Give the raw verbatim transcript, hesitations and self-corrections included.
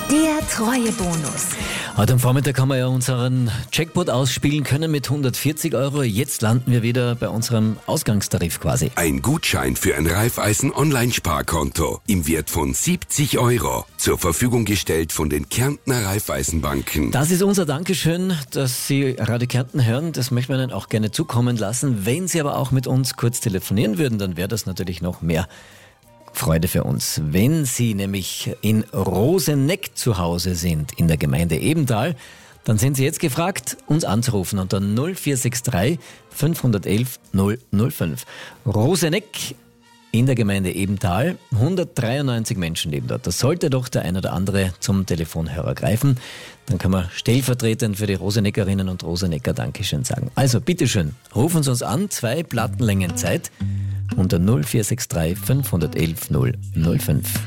Der Treuebonus. Heute am Vormittag haben wir ja unseren Jackpot ausspielen können mit hundertvierzig Euro. Jetzt landen wir wieder bei unserem Ausgangstarif quasi. Ein Gutschein für ein Raiffeisen-Online-Sparkonto im Wert von siebzig Euro. Zur Verfügung gestellt von den Kärntner Raiffeisenbanken. Das ist unser Dankeschön, dass Sie Radio Kärnten hören. Das möchten wir Ihnen auch gerne zukommen lassen. Wenn Sie aber auch mit uns kurz telefonieren würden, dann wäre das natürlich noch mehr Freude für uns. Wenn Sie nämlich in Roseneck zu Hause sind, in der Gemeinde Ebental, dann sind Sie jetzt gefragt, uns anzurufen unter null vier sechs drei fünf eins eins null null fünf. Roseneck in der Gemeinde Ebental, hundertdreiundneunzig Menschen leben dort. Das sollte doch der ein oder andere zum Telefonhörer greifen. Dann kann man stellvertretend für die Roseneckerinnen und Rosenecker Dankeschön sagen. Also bitteschön, rufen Sie uns an, zwei Plattenlängen Zeit unter null vier sechs drei fünf eins eins null null fünf.